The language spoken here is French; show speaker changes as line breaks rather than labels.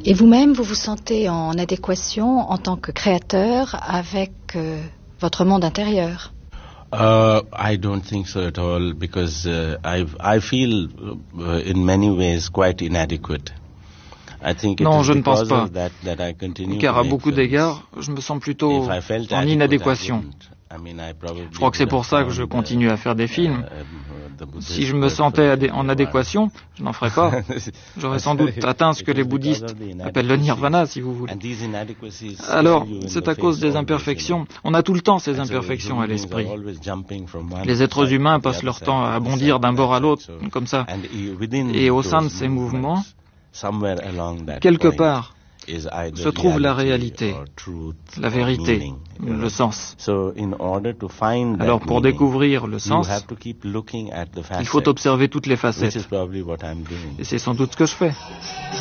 Et vous-même, vous vous sentez en adéquation en tant que créateur avec votre monde intérieur?
I don't think so at all because I feel in many ways quite inadequate. I think
Non,
it
je
is
ne pense
because
pas,
of that I continue
car
to
à
make
beaucoup
films.
d'égards, je me sens plutôt
If I felt
en
adequate,
inadéquation.
I wouldn't. I mean, I probably
Je crois que c'est pour ça que je continue à faire des films. Si je me sentais en adéquation, je n'en ferais pas. J'aurais sans doute atteint ce que les bouddhistes appellent le nirvana, si vous voulez. Alors, c'est à cause des imperfections. On a tout le temps ces imperfections à l'esprit. Les êtres humains passent leur temps à bondir d'un bord à l'autre, comme ça. Et au sein de ces mouvements, quelque part, se trouve la réalité, la vérité, le sens. Alors pour découvrir le sens, il faut observer toutes les facettes. Et c'est sans doute ce que je fais.